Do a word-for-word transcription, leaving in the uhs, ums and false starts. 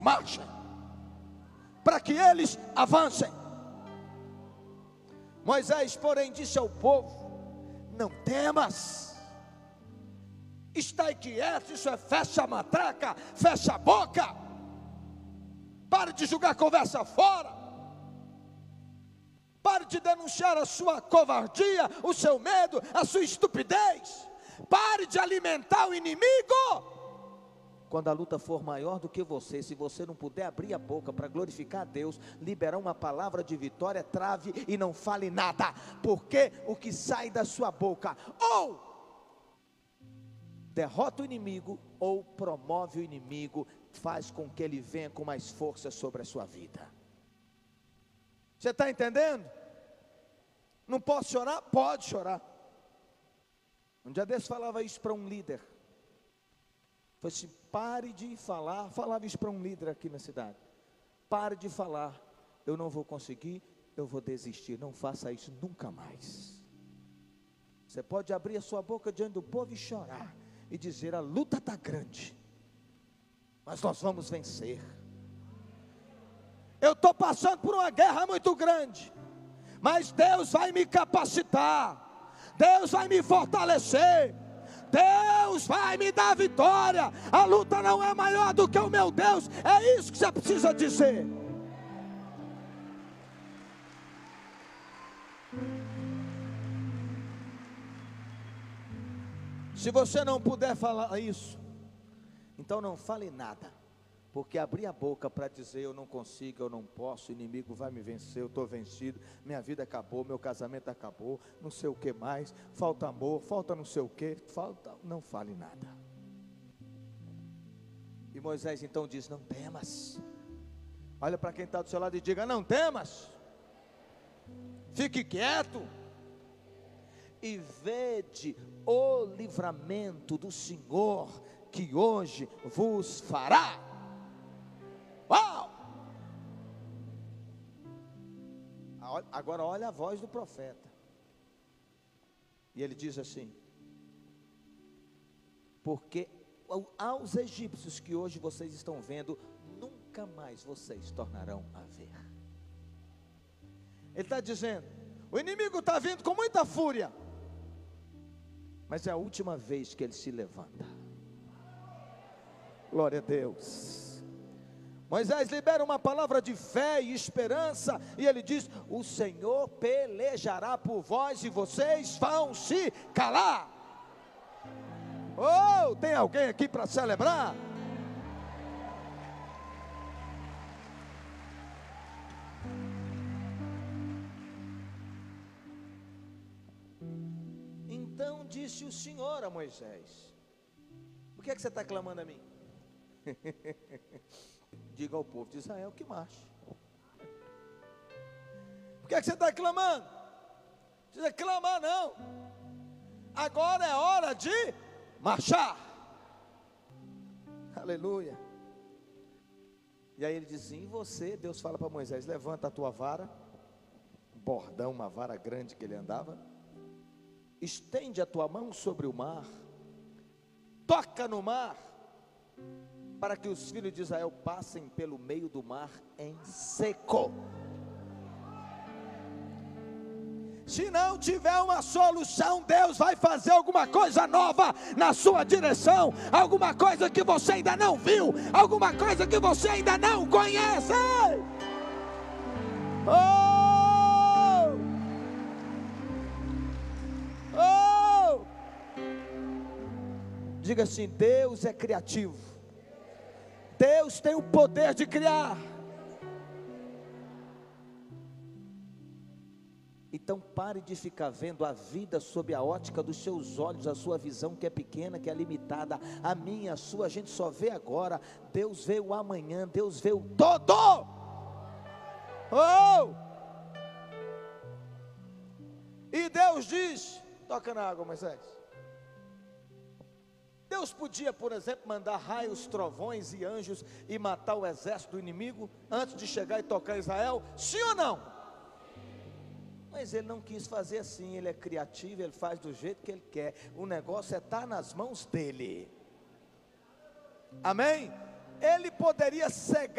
marchem, para que eles avancem. Moisés, porém, disse ao povo: não temas, estai quieto. Isso é fecha a matraca, fecha a boca, pare de jogar conversa fora, pare de denunciar a sua covardia, o seu medo, a sua estupidez, pare de alimentar o inimigo. Quando a luta for maior do que você, se você não puder abrir a boca para glorificar a Deus, liberar uma palavra de vitória, trave e não fale nada, porque o que sai da sua boca ou derrota o inimigo, ou promove o inimigo, faz com que ele venha com mais força sobre a sua vida. Você está entendendo? Não posso chorar? Pode chorar. Um dia desse falava isso para um líder. Falei assim: pare de falar. Falava isso para um líder aqui na cidade: pare de falar, eu não vou conseguir, eu vou desistir. Não faça isso nunca mais. Você pode abrir a sua boca diante do povo e chorar, e dizer: a luta está grande, mas nós vamos vencer. Eu estou passando por uma guerra muito grande, mas Deus vai me capacitar, Deus vai me fortalecer, Deus vai me dar vitória. A luta não é maior do que o meu Deus. É isso que você precisa dizer. Se você não puder falar isso, então não fale nada, porque abrir a boca para dizer eu não consigo, eu não posso, o inimigo vai me vencer, eu estou vencido, minha vida acabou, meu casamento acabou, não sei o que mais, falta amor, falta não sei o que, falta, não fale nada. E Moisés então diz: não temas. Olha para quem está do seu lado e diga: não temas, fique quieto, e vede o livramento do Senhor, que hoje vos fará. Uau! Agora olha a voz do profeta, e ele diz assim: porque aos egípcios que hoje vocês estão vendo, nunca mais vocês tornarão a ver. Ele está dizendo: o inimigo está vindo com muita fúria, mas é a última vez que ele se levanta. Glória a Deus. Moisés libera uma palavra de fé e esperança, e ele diz: o Senhor pelejará por vós, e vocês vão se calar. Oh, tem alguém aqui para celebrar? Então disse o Senhor a Moisés: por que é que você está clamando a mim? Diga ao povo de Israel que marche. Por que é que você está clamando? Não precisa clamar não. Agora é hora de marchar. Aleluia. E aí ele diz: e você, Deus fala para Moisés: levanta a tua vara, um bordão, uma vara grande que ele andava, estende a tua mão sobre o mar, toca no mar, para que os filhos de Israel passem pelo meio do mar em seco. Se não tiver uma solução, Deus vai fazer alguma coisa nova na sua direção, alguma coisa que você ainda não viu, alguma coisa que você ainda não conhece. Oh! Oh! Diga assim: Deus é criativo. Deus tem o poder de criar. Então pare de ficar vendo a vida sob a ótica dos seus olhos, a sua visão que é pequena, que é limitada. A minha, a sua, a gente só vê agora. Deus vê o amanhã, Deus vê o todo. Oh! E Deus diz: toca na água, Moisés. Deus podia, por exemplo, mandar raios, trovões e anjos e matar o exército do inimigo antes de chegar e tocar Israel, sim ou não? Mas ele não quis fazer assim. Ele é criativo, ele faz do jeito que ele quer. O negócio é estar nas mãos dele. Amém? ele poderia cegar